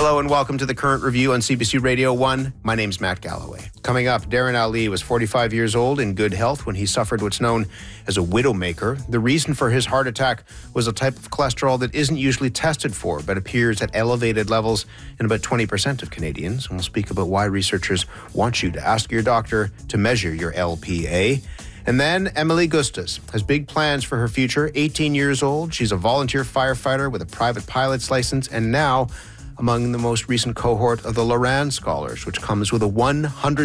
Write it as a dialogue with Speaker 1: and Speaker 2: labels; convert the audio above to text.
Speaker 1: Hello and welcome to the Current Review on CBC Radio 1. My name's Matt Galloway. Coming up, Darren Ali was 45 years old in good health when he suffered what's known as a widowmaker. The reason for his heart attack was a type of cholesterol that isn't usually tested for, but appears at elevated levels in about 20% of Canadians. And we'll speak about why researchers want you to ask your doctor to measure your LPA. And then Emily Gustas has big plans for her future. 18 years old, she's a volunteer firefighter with a private pilot's license, and now among the most recent cohort of the Loran Scholars, which comes with a $100,000